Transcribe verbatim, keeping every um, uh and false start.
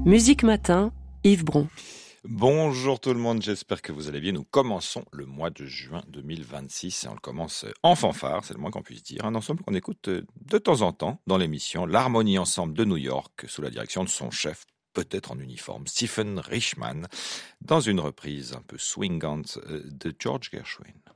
Musique Matin, Yves Bron. Bonjour tout le monde, j'espère que vous allez bien. Nous commençons le mois de juin deux mille vingt-six et on le commence en fanfare, c'est le moins qu'on puisse dire. Un ensemble qu'on écoute de temps en temps dans l'émission, l'Harmonie Ensemble de New York, sous la direction de son chef, peut-être en uniforme, Stephen Richman, dans une reprise un peu swingante de George Gershwin.